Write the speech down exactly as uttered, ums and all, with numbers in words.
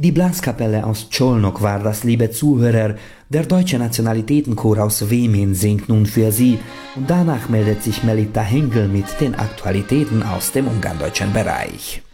Die Blaskapelle aus Szolnok war das, liebe Zuhörer. Der deutsche Nationalitätenchor aus Wemin singt nun für Sie und danach meldet sich Melita Hengel mit den Aktualitäten aus dem ungarndeutschen Bereich.